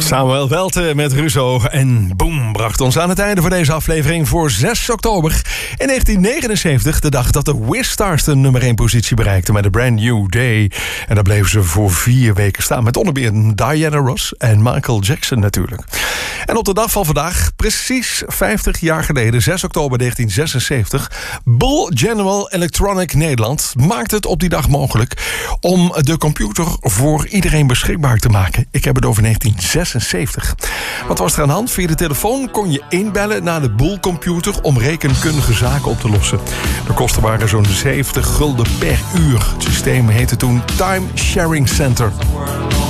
Samuel Welte met Russo en boom bracht ons aan het einde van deze aflevering voor 6 oktober. In 1979, de dag dat de Wizstars de nummer 1 positie bereikten met A Brand New Day. En daar bleven ze voor 4 weken staan met onder meer Diana Ross en Michael Jackson natuurlijk. En op de dag van vandaag, precies 50 jaar geleden, 6 oktober 1976... Bell General Electronic Nederland maakt het op die dag mogelijk om de computer voor iedereen beschikbaar te maken. Ik heb het over 1976. Wat was er aan de hand? Via de telefoon kon je inbellen naar de Bell computer om rekenkundige zaken op te lossen. De kosten waren zo'n 70 gulden per uur. Het systeem heette toen Time Sharing Center.